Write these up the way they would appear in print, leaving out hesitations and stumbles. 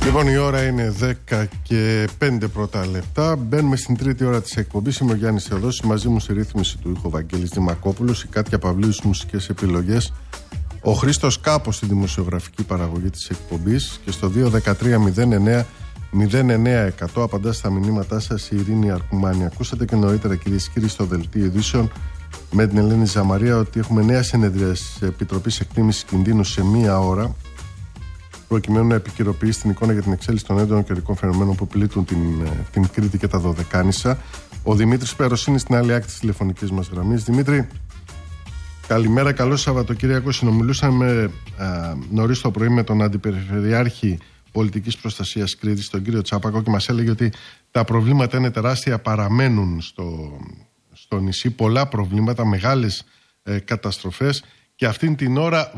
Λοιπόν, η ώρα είναι 10 και 5 πρώτα λεπτά. Μπαίνουμε στην τρίτη ώρα της εκπομπής. Είμαι ο Γιάννης Θεοδόσης. Μαζί μου στη ρύθμιση του ήχου Βαγγέλης Δημακόπουλος, η Κάτια Παυλίου στις μουσικές επιλογές, ο Χρήστος Κάπος στη δημοσιογραφική παραγωγή της εκπομπής και στο 213-09-09-100 απαντά στα μηνύματά σας η Ειρήνη Αρκουμάνη. Ακούσατε και νωρίτερα, κυρίες και κύριοι, στο δελτίο ειδήσεων με την Ελένη Ζαμαρία ότι έχουμε νέα συνεδρία της Επιτροπής Εκτίμησης Κινδύνου σε μία ώρα, προκειμένου να επικαιροποιήσει την εικόνα για την εξέλιξη των έντονων καιρικών φαινομένων που πλήττουν την Κρήτη και τα Δωδεκάνησα. Ο Δημήτρης Πέρος είναι στην άλλη άκρη της τηλεφωνικής μας γραμμής. Δημήτρη, καλημέρα, καλό Σαββατοκύριακο. Συνομιλούσαμε νωρίς το πρωί με τον Αντιπεριφερειάρχη Πολιτικής Προστασίας Κρήτης, τον κύριο Τσάπακο, και μας έλεγε ότι τα προβλήματα είναι τεράστια, παραμένουν στο νησί πολλά προβλήματα, μεγάλες καταστροφές, και αυτήν την ώρα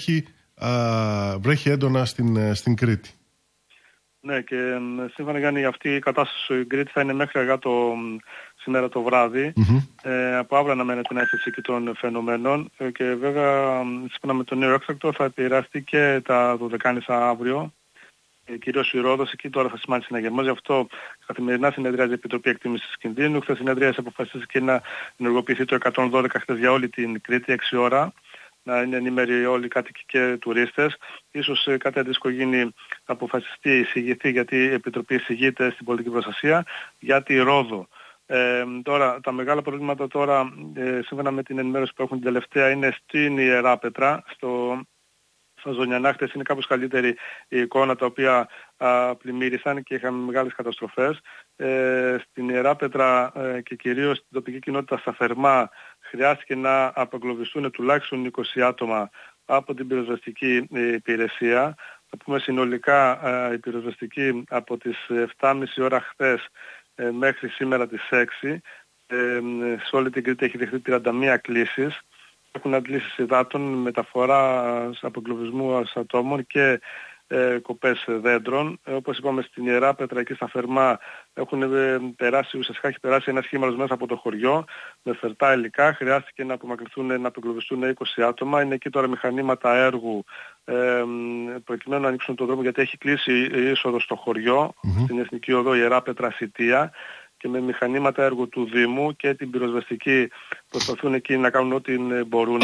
βρέχει έντονα στην Κρήτη. Ναι, και σύμφωνα, Γιάννη, αυτή η κατάσταση στην Κρήτη θα είναι μέχρι αργά σήμερα το βράδυ. Από αύριο αναμένεται να έχει εκεί των φαινομένων και βέβαια σύμφωνα με το νέο έκτακτο θα επηρεαστεί και τα Δωδεκάνησα αύριο. Κυρίως η Ρόδος, εκεί τώρα θα σημάνει συναγερμός, γι' αυτό καθημερινά συνεδριάζει η Επιτροπή Εκτίμησης Κινδύνου. Χθες συνεδρίασε, αποφασίστηκε να ενεργοποιηθεί το 112 χθες για όλη την Κρήτη, 6 ώρα. Να είναι ενήμεροι όλοι οι κάτοικοι και τουρίστες. Ίσως κάτι αντίστοιχο γίνει, εισηγηθεί, γιατί η Επιτροπή εισηγείται στην πολιτική προστασία για τη Ρόδο. Τώρα, τα μεγάλα προβλήματα τώρα, σύμφωνα με την ενημέρωση που έχουν την τελευταία, είναι στην Ιεράπετρα, στα Ζωνιανά. Χτες είναι κάπως καλύτερη η εικόνα, τα οποία πλημμύρισαν και είχαμε μεγάλες καταστροφές. Στην Ιεράπετρα και κυρίως στην τοπική κοινότητα στα Θερμά χρειάστηκε να απογκλωβιστούν τουλάχιστον 20 άτομα από την πυροσβεστική υπηρεσία. Θα πούμε συνολικά η πυροσβεστική από τις 7.30 ώρα χθες μέχρι σήμερα τις 6 σε όλη την Κρήτη έχει δεχτεί 31 κλήσεις. Έχουν αντλήσεις υδάτων, μεταφορά απογκλωβισμού ατόμων και κοπές δέντρων. Όπως είπαμε, στην Ιεράπετρα και στα Θερμά ουσιαστικά έχει περάσει ένα σχήμα μέσα από το χωριό με φερτά υλικά. Χρειάστηκε να απομακρυνθούν, να απογκλωβιστούν 20 άτομα. Είναι εκεί τώρα μηχανήματα έργου προκειμένου να ανοίξουν τον δρόμο, γιατί έχει κλείσει η είσοδο στο χωριό, στην Εθνική Οδό Ιεράπετρα Σιτία, και με μηχανήματα έργου του Δήμου και την πυροσβεστική προσπαθούν εκεί να κάνουν ό,τι μπορούν.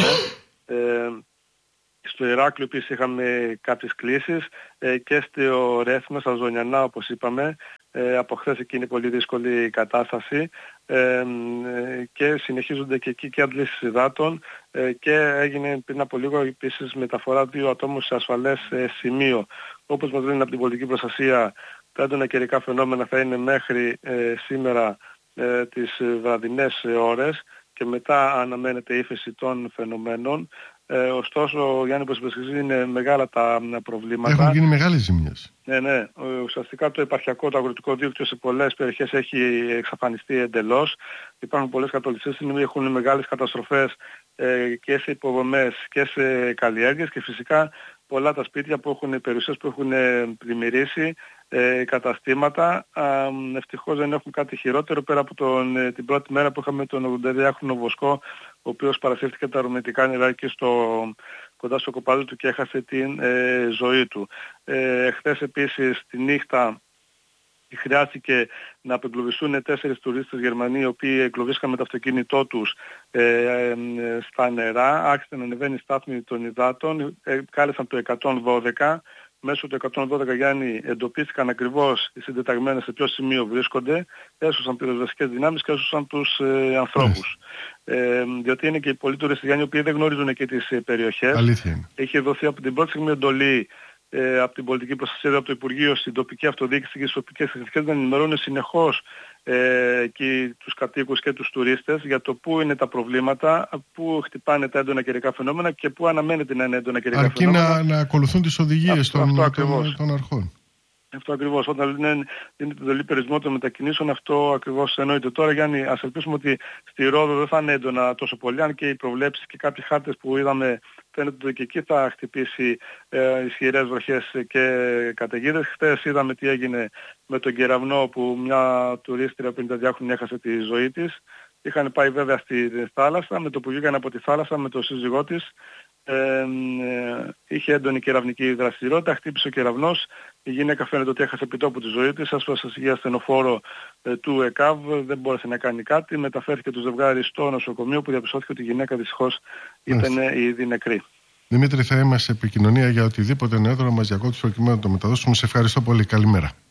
Στο Ηράκλειο επίσης είχαμε κάποιες κλήσεις και στο Ρέθμο, στα Ζωνιανά, όπως είπαμε. Από χθες εκεί είναι πολύ δύσκολη η κατάσταση και συνεχίζονται και εκεί και αντλήσεις υδάτων και έγινε πριν από λίγο επίσης μεταφορά 2 ατόμων σε ασφαλές σημείο. Όπως μας λένε από την πολιτική προστασία, τα έντονα καιρικά φαινόμενα θα είναι μέχρι σήμερα τις βραδινές ώρες και μετά αναμένεται η ύφεση των φαινομένων. Ωστόσο, Γιάννη, όπως είπες, είναι μεγάλα τα προβλήματα. Έχουν γίνει μεγάλες ζημιές. Ναι. Ουσιαστικά το επαρχιακό, το αγροτικό δίκτυο σε πολλές περιοχές έχει εξαφανιστεί εντελώς. Υπάρχουν πολλές κατολιστές, έχουν μεγάλες καταστροφές και σε υποδομές και σε καλλιέργειες και φυσικά πολλά τα σπίτια που έχουν περιουσίες που έχουν πλημμυρίσει, καταστήματα. Ευτυχώς δεν έχουν κάτι χειρότερο πέρα από την πρώτη μέρα που είχαμε τον 82χρονο Βοσκό, ο οποίος παρασύρθηκε τα αρνητικά νερά εκεί κοντά στο κοπάδι του και έχασε την ζωή του. Χθες επίσης τη νύχτα χρειάστηκε να απεγκλωβιστούν 4 τουρίστες Γερμανοί, οι οποίοι εγκλωβίστηκαν με το αυτοκίνητό τους στα νερά. Άρχισε να ανεβαίνει η στάθμη των υδάτων, κάλεσαν το 112. Μέσω του 112, Γιάννη, εντοπίστηκαν ακριβώς οι συντεταγμένες σε ποιο σημείο βρίσκονται, έσωσαν πυροσβεστικές δυνάμεις και έσωσαν τους ανθρώπους. Διότι είναι και οι πολλοί τουρίστες, Γιάννη, οι οποίοι δεν γνωρίζουν εκεί τις περιοχές. Αλήθεια είναι. Έχει δοθεί από την πρώτη στιγμή εντολή από την πολιτική προστασία, από το Υπουργείο, στην τοπική αυτοδιοίκηση και στις τοπικές εθνικές να ενημερώνουν συνεχώς και τους κατοίκους και τους τουρίστες για το πού είναι τα προβλήματα, πού χτυπάνε τα έντονα καιρικά φαινόμενα και πού αναμένεται να είναι έντονα καιρικά φαινόμενα. Αρκεί να ακολουθούν τις οδηγίες των αρχών. Αυτό ακριβώς. Όταν δίνεται την εντολή περιορισμού των μετακινήσεων, αυτό ακριβώς εννοείται. Τώρα, Γιάννη, ας ελπίσουμε ότι στη Ρόδο δεν θα είναι έντονα τόσο πολύ, αν και οι προβλέψεις και κάποιοι χάρτες που είδαμε φαίνεται ότι και εκεί θα χτυπήσει ισχυρές βροχές και καταιγίδες. Χθες είδαμε τι έγινε με τον κεραυνό, που μια τουρίστρια 52χρονη έχασε τη ζωή της. Είχαν πάει βέβαια στη θάλασσα, με το που βγήκαν από τη θάλασσα με τον σύζυγό της είχε έντονη κεραυνική δραστηριότητα, χτύπησε ο κεραυνός, η γυναίκα φαίνεται ότι έχασε επιτόπου τη ζωή της, ασφάλισε για ασθενοφόρο του ΕΚΑΒ, δεν μπόρεσε να κάνει κάτι, μεταφέρθηκε το ζευγάρι στο νοσοκομείο που διαπιστώθηκε ότι η γυναίκα δυστυχώς ήταν ήδη νεκρή. Δημήτρη, θα είμαστε σε επικοινωνία για οτιδήποτε νεότερο μας διακόπτεις προκειμένου να το μεταδώσουμε. Σε ευχαριστώ πολύ. Καλημέρα.